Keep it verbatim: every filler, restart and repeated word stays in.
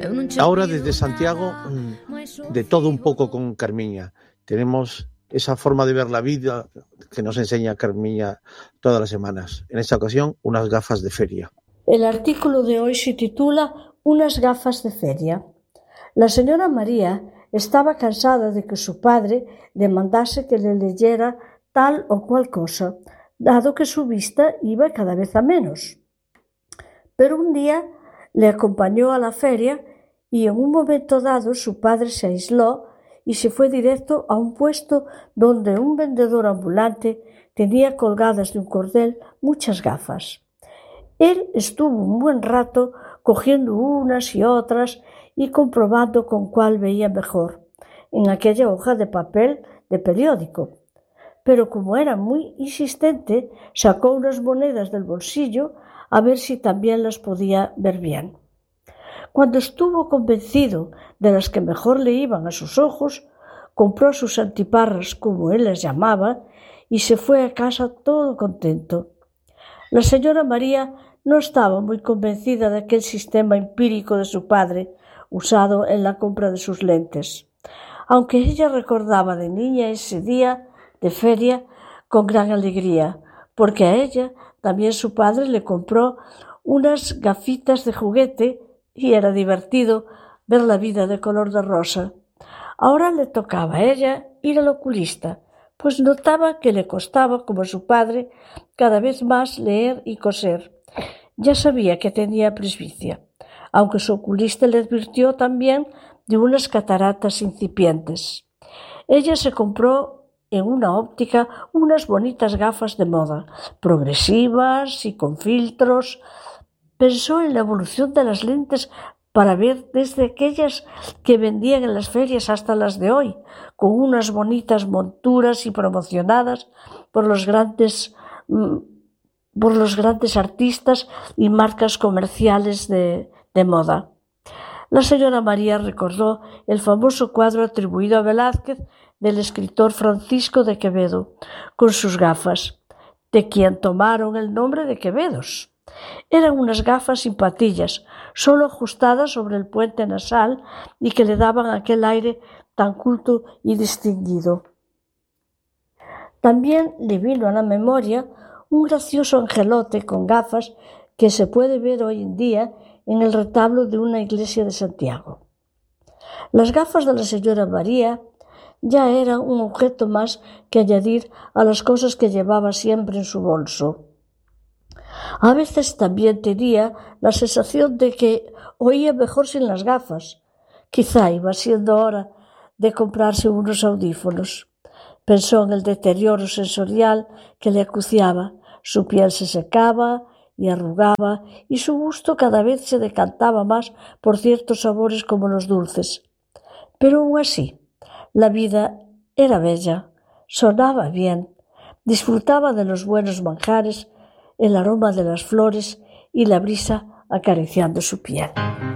Ahora desde Santiago, de todo un poco con Carmiña. Tenemos esa forma de ver la vida que nos enseña Carmiña todas las semanas. En esta ocasión, unas gafas de feria. El artículo de hoy se titula Unas gafas de feria. La señora María estaba cansada de que su padre le mandase que le leyera tal o cual cosa, dado que su vista iba cada vez a menos. Pero un día le acompañó a la feria y en un momento dado su padre se aisló y se fue directo a un puesto donde un vendedor ambulante tenía colgadas de un cordel muchas gafas. Él estuvo un buen rato cogiendo unas y otras y comprobando con cuál veía mejor, en aquella hoja de papel de periódico. Pero como era muy insistente, sacó unas monedas del bolsillo a ver si también las podía ver bien. Cuando estuvo convencido de las que mejor le iban a sus ojos, compró sus antiparras, como él las llamaba, y se fue a casa todo contento. La señora María no estaba muy convencida de aquel sistema empírico de su padre, usado en la compra de sus lentes, aunque ella recordaba de niña ese día de feria con gran alegría, porque a ella también su padre le compró unas gafitas de juguete y era divertido ver la vida de color de rosa. Ahora le tocaba a ella ir al oculista, pues notaba que le costaba, como a su padre, cada vez más leer y coser. Ya sabía que tenía presbicia, aunque su oculista le advirtió también de unas cataratas incipientes. Ella se compró en una óptica unas bonitas gafas de moda, progresivas y con filtros. Pensó en la evolución de las lentes para ver desde aquellas que vendían en las ferias hasta las de hoy, con unas bonitas monturas y promocionadas por los grandes, por los grandes artistas y marcas comerciales de, de moda. La señora María recordó el famoso cuadro atribuido a Velázquez del escritor Francisco de Quevedo, con sus gafas, de quien tomaron el nombre de Quevedos. Eran unas gafas sin patillas, solo ajustadas sobre el puente nasal y que le daban aquel aire tan culto y distinguido. También le vino a la memoria un gracioso angelote con gafas que se puede ver hoy en día en el retablo de una iglesia de Santiago. Las gafas de la señora María ya eran un objeto más que añadir a las cosas que llevaba siempre en su bolso. A veces también tenía la sensación de que oía mejor sin las gafas. Quizá iba siendo hora de comprarse unos audífonos. Pensó en el deterioro sensorial que le acuciaba. Su piel se secaba y arrugaba y su gusto cada vez se decantaba más por ciertos sabores como los dulces. Pero aún así, la vida era bella, sonaba bien, disfrutaba de los buenos manjares, el aroma de las flores y la brisa acariciando su piel.